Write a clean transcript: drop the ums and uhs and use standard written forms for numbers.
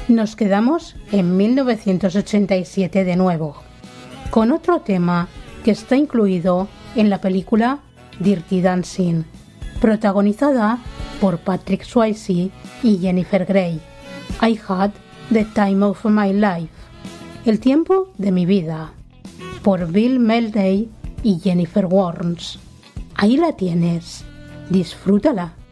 Nos quedamos en 1987 de nuevo, con otro tema que está incluido en la película Dirty Dancing, protagonizada por Patrick Swayze y Jennifer Grey. I Had the Time of My Life, El tiempo de mi vida, por Bill Medley y Jennifer Warnes. Ahí la tienes, disfrútala.